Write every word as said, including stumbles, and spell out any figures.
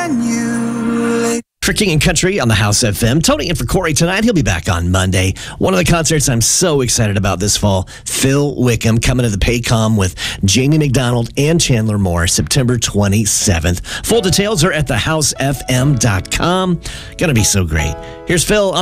when you lay. For King and Country on the House F M. Tony in for Corey tonight. He'll be back on Monday. One of the concerts I'm so excited about this fall, Phil Wickham coming to the Paycom with Jamie McDonald and Chandler Moore, September twenty-seventh. Full details are at the house f m dot com. Gonna be so great. Here's Phil on